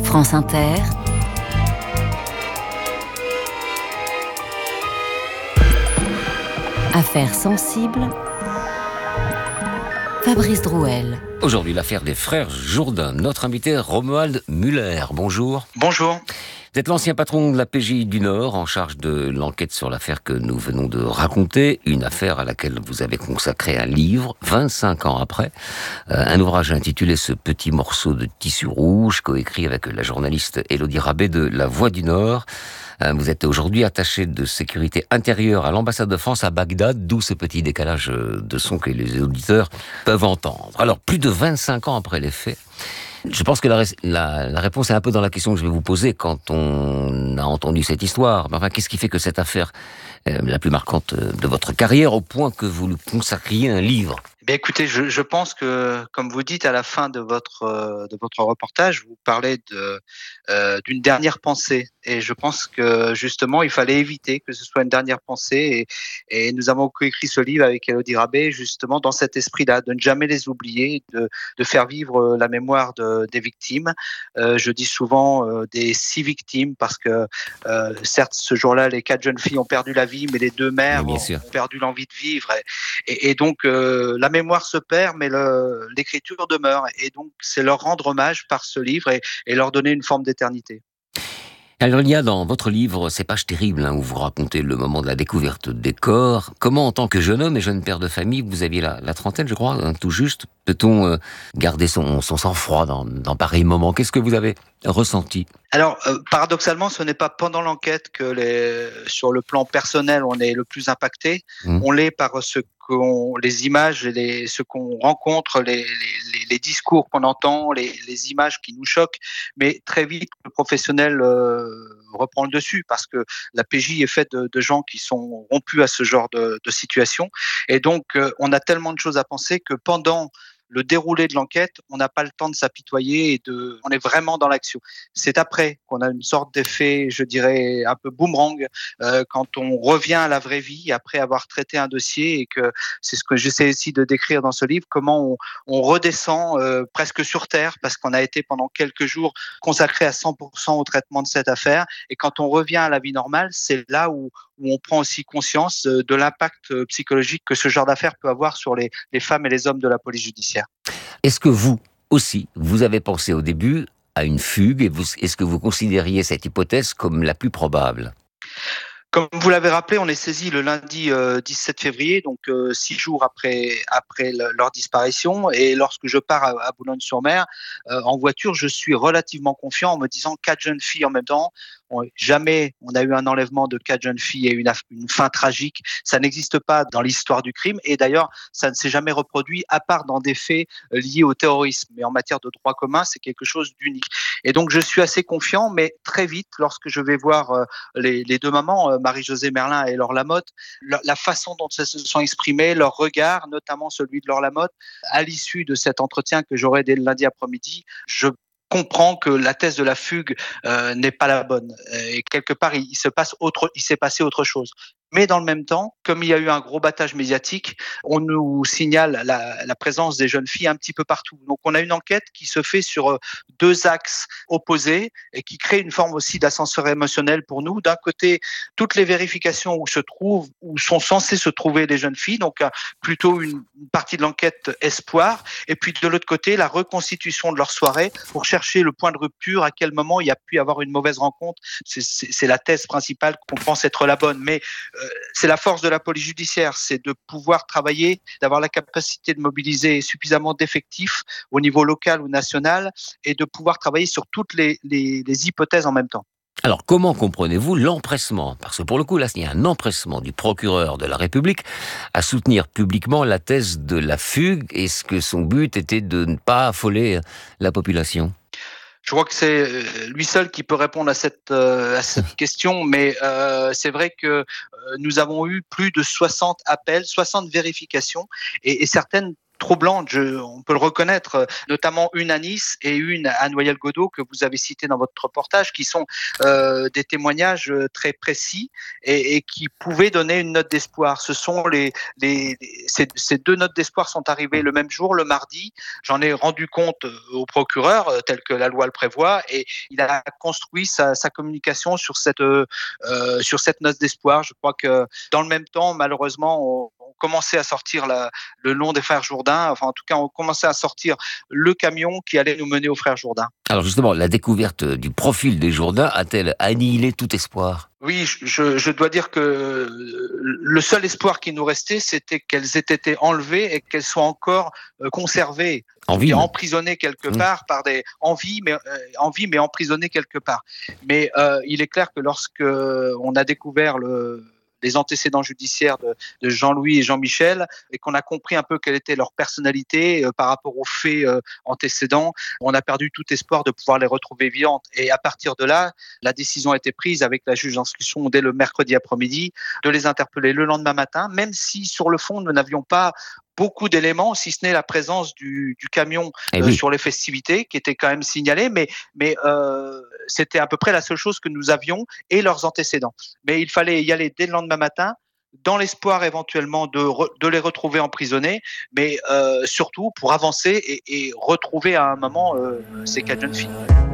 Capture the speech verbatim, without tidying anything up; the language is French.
France Inter, Affaires sensibles, Fabrice Drouel. Aujourd'hui, l'affaire des frères Jourdain. Notre invité, Romuald Muller. Bonjour. Bonjour. Vous êtes l'ancien patron de la P J du Nord, en charge de l'enquête sur l'affaire que nous venons de raconter. Une affaire à laquelle vous avez consacré un livre, vingt-cinq ans après. Euh, un ouvrage intitulé « Ce petit morceau de tissu rouge », coécrit avec la journaliste Élodie Rabet de La Voix du Nord. Euh, vous êtes aujourd'hui attaché de sécurité intérieure à l'ambassade de France à Bagdad, d'où ce petit décalage de son que les auditeurs peuvent entendre. Alors, plus de vingt-cinq ans après les faits, je pense que la, la, la réponse est un peu dans la question que je vais vous poser quand on a entendu cette histoire. Enfin, qu'est-ce qui fait que cette affaire, euh, la plus marquante de votre carrière, au point que vous lui consacriez un livre ? Bien, écoutez, je, je pense que, comme vous dites à la fin de votre euh, de votre reportage, vous parlez de euh, d'une dernière pensée, et je pense que justement, il fallait éviter que ce soit une dernière pensée, et, et nous avons coécrit ce livre avec Élodie Rabet justement dans cet esprit-là, de ne jamais les oublier, de de faire vivre la mémoire de, des victimes. Euh, je dis souvent euh, des six victimes parce que euh, certes, ce jour-là, les quatre jeunes filles ont perdu la vie, mais les deux mères Oui, bien ont sûr. perdu l'envie de vivre, et, et, et donc euh, la mémoire se perd, mais le, l'écriture demeure. Et donc, c'est leur rendre hommage par ce livre et, et leur donner une forme d'éternité. Alors, il y a dans votre livre ces pages terribles hein, où vous racontez le moment de la découverte des corps. Comment, en tant que jeune homme et jeune père de famille, vous aviez la, la trentaine, je crois, hein, tout juste, peut-on euh, garder son, son sang-froid dans, dans pareil moment ? Qu'est-ce que vous avez ressenti ? Alors, euh, paradoxalement, ce n'est pas pendant l'enquête que les, sur le plan personnel, on est le plus impacté. Mmh. On l'est par ce qu'on, les images, et les, ce qu'on rencontre, les, les, les discours qu'on entend, les, les images qui nous choquent. Mais très vite, le professionnel euh, reprend le dessus parce que la P J est faite de, de gens qui sont rompus à ce genre de, de situation. Et donc, euh, on a tellement de choses à penser que pendant le déroulé de l'enquête, on n'a pas le temps de s'apitoyer et de, on est vraiment dans l'action. C'est après qu'on a une sorte d'effet, je dirais, un peu boomerang, euh, quand on revient à la vraie vie après avoir traité un dossier, et que c'est ce que j'essaie aussi de décrire dans ce livre, comment on, on redescend euh, presque sur terre parce qu'on a été pendant quelques jours consacré à cent pour cent au traitement de cette affaire. Et quand on revient à la vie normale, c'est là où, où on prend aussi conscience de l'impact psychologique que ce genre d'affaire peut avoir sur les, les femmes et les hommes de la police judiciaire. Est-ce que vous aussi, vous avez pensé au début à une fugue et vous, est-ce que vous considériez cette hypothèse comme la plus probable ? Comme vous l'avez rappelé, on est saisi le lundi euh, dix-sept février, donc euh, six jours après après le, leur disparition. Et lorsque je pars à, à Boulogne-sur-Mer euh, en voiture, je suis relativement confiant en me disant quatre jeunes filles en même temps. On, jamais on a eu un enlèvement de quatre jeunes filles et une, une fin tragique. Ça n'existe pas dans l'histoire du crime. Et d'ailleurs, ça ne s'est jamais reproduit à part dans des faits liés au terrorisme. Mais en matière de droit commun, c'est quelque chose d'unique. Et donc, je suis assez confiant, mais très vite, lorsque je vais voir euh, les, les deux mamans, euh, Marie-Josée Merlin et Laure Lamotte, la, la façon dont elles se sont exprimées, leur regard, notamment celui de Laure Lamotte, à l'issue de cet entretien que j'aurai dès le lundi après-midi, je comprends que la thèse de la fugue euh, n'est pas la bonne. Et quelque part, il, il se passe autre, il s'est passé autre chose. Mais dans le même temps, comme il y a eu un gros battage médiatique, on nous signale la, la présence des jeunes filles un petit peu partout. Donc on a une enquête qui se fait sur deux axes opposés et qui crée une forme aussi d'ascenseur émotionnel pour nous. D'un côté, toutes les vérifications où se trouvent, où sont censées se trouver les jeunes filles, donc plutôt une, une partie de l'enquête espoir. Et puis de l'autre côté, la reconstitution de leur soirée pour chercher le point de rupture, à quel moment il y a pu y avoir une mauvaise rencontre. C'est, c'est, c'est la thèse principale qu'on pense être la bonne. Mais c'est la force de la police judiciaire, c'est de pouvoir travailler, d'avoir la capacité de mobiliser suffisamment d'effectifs au niveau local ou national et de pouvoir travailler sur toutes les, les, les hypothèses en même temps. Alors, comment comprenez-vous l'empressement ? Parce que pour le coup, là, il y a un empressement du procureur de la République à soutenir publiquement la thèse de la fugue. Est-ce que son but était de ne pas affoler la population ? Je crois que c'est lui seul qui peut répondre à cette, euh, à cette question, mais euh, c'est vrai que euh, nous avons eu plus de soixante appels, soixante vérifications, et, et certaines troublantes, je, on peut le reconnaître, notamment une à Nice et une à Noyelles-Godault que vous avez citées dans votre reportage, qui sont euh, des témoignages très précis et, et qui pouvaient donner une note d'espoir. Ce sont les, les, les ces, ces deux notes d'espoir sont arrivées le même jour, le mardi. J'en ai rendu compte au procureur, tel que la loi le prévoit, et il a construit sa, sa communication sur cette euh, sur cette note d'espoir. Je crois que dans le même temps, malheureusement, on, on commençait à sortir la, le nom des frères Jourdain. Enfin, en tout cas, on commençait à sortir le camion qui allait nous mener aux frères Jourdain. Alors justement, la découverte du profil des Jourdain a-t-elle annihilé tout espoir ? Oui, je, je dois dire que le seul espoir qui nous restait, c'était qu'elles aient été enlevées et qu'elles soient encore conservées, en vie, emprisonnées quelque mmh. part par des en vie, mais euh, en vie, mais emprisonnées quelque part. Mais euh, il est clair que lorsque on a découvert le les antécédents judiciaires de, de Jean-Louis et Jean-Michel, et qu'on a compris un peu quelle était leur personnalité euh, par rapport aux faits euh, antécédents, on a perdu tout espoir de pouvoir les retrouver vivantes. Et à partir de là, la décision a été prise avec la juge d'instruction dès le mercredi après-midi de les interpeller le lendemain matin, même si sur le fond, nous n'avions pas beaucoup d'éléments, si ce n'est la présence du, du camion eh euh, oui. sur les festivités, qui était quand même signalé, mais, mais euh, c'était à peu près la seule chose que nous avions et leurs antécédents. Mais il fallait y aller dès le lendemain matin, dans l'espoir éventuellement de, re, de les retrouver emprisonnés, mais euh, surtout pour avancer et, et retrouver à un moment euh, ces quatre jeunes filles.